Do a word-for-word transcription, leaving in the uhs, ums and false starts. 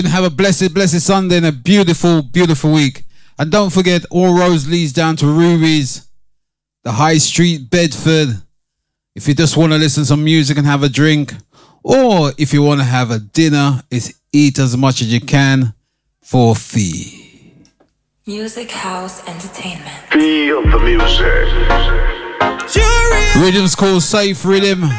Have a blessed, blessed Sunday and a beautiful, beautiful week. And don't forget, all roads leads down to Ruby's, the High Street, Bedford. If you just want to listen to some music and have a drink, or if you want to have a dinner, it's eat as much as you can for a fee. Music House Entertainment. Feel the music. Rhythm's called Safe Rhythm.